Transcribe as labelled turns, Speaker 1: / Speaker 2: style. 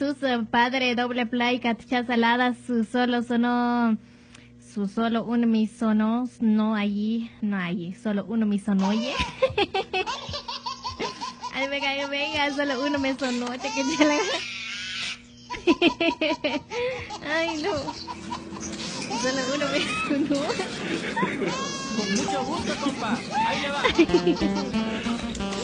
Speaker 1: Jesús, padre, doble play, cacha salada, su solo sonó, su solo uno mi sonó, no allí, solo uno mi sonó, oye. Ay, venga, solo uno me sonó, Ay, no. Solo uno me sonó.
Speaker 2: Con mucho gusto, compa. Ahí le va.